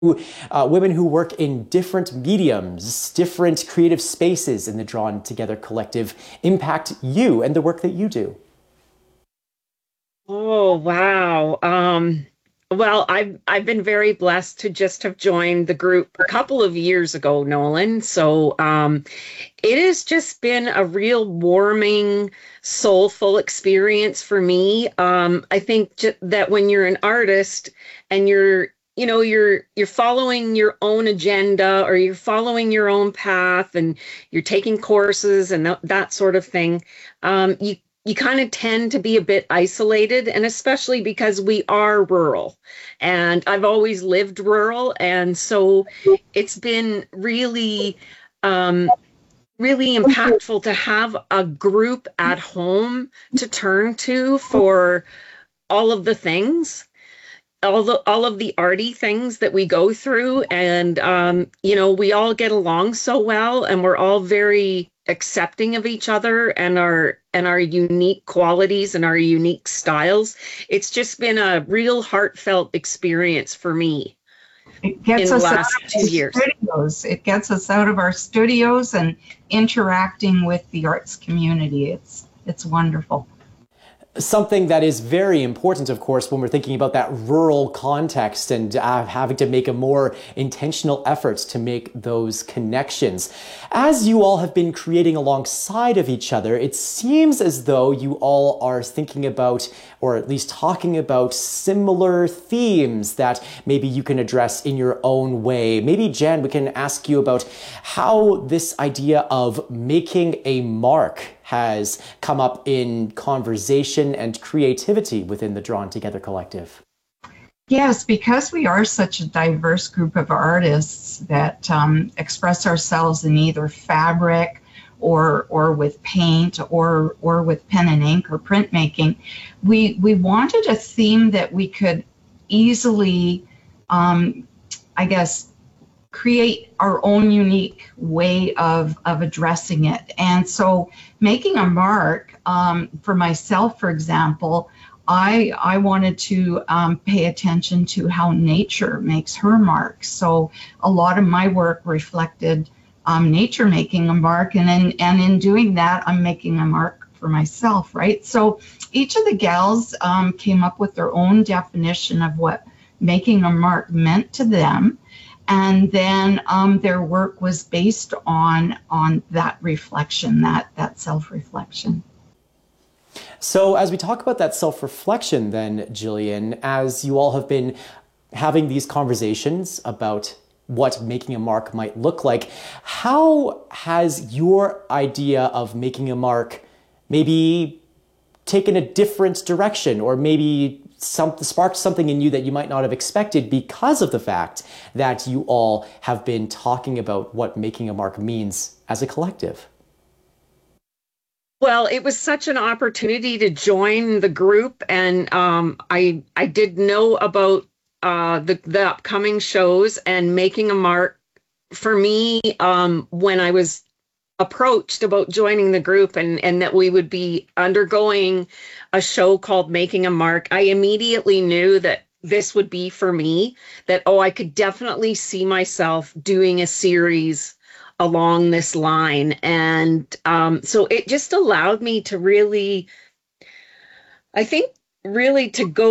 women who work in different mediums, different creative spaces in the Drawn Together Collective impact you and the work that you do? Oh, wow. Well, I've been very blessed to just have joined the group a couple of years ago, Nolan. So it has just been a real warming, soulful experience for me. I think that when you're an artist and you're following your own agenda, or you're following your own path, and you're taking courses and that sort of thing, you kind of tend to be a bit isolated, and especially because we are rural, and I've always lived rural, and so it's been really impactful to have a group at home to turn to for all of the things, all of the arty things that we go through. And we all get along so well, and we're all very accepting of each other and our unique qualities and our unique styles. It's just been a real heartfelt experience for me It gets in the us out last of two our years. studios. It gets us out of our studios and interacting with the arts community. It's wonderful. Something that is very important, of course, when we're thinking about that rural context and having to make a more intentional effort to make those connections. As you all have been creating alongside of each other, it seems as though you all are thinking about, or at least talking about, similar themes that maybe you can address in your own way. Maybe, Jan, we can ask you about how this idea of making a mark has come up in conversation and creativity within the Drawn Together Collective. Yes, because we are such a diverse group of artists that express ourselves in either fabric or with paint or with pen and ink or printmaking, we wanted a theme that we could easily, I guess, create our own unique way of addressing it. And so making a mark, for myself, for example, I wanted to pay attention to how nature makes her mark. So a lot of my work reflected nature making a mark, and in doing that, I'm making a mark for myself, right? So each of the gals came up with their own definition of what making a mark meant to them. And then their work was based on that reflection, that self-reflection. So as we talk about that self-reflection then, Jillian, as you all have been having these conversations about what making a mark might look like, how has your idea of making a mark maybe taken a different direction, or maybe sparked something in you that you might not have expected because of the fact that you all have been talking about what making a mark means as a collective? Well, it was such an opportunity to join the group, and I did know about the upcoming shows, and making a mark for me, when I was approached about joining the group, and that we would be undergoing a show called Making a Mark. I immediately knew that this would be for me, that, oh, I could definitely see myself doing a series along this line. And so it just allowed me to really, I think, really to go